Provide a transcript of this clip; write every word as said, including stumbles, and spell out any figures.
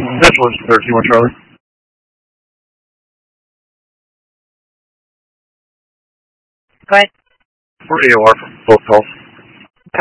Central is thirteen one Charlie. Go ahead. For A O R for both calls.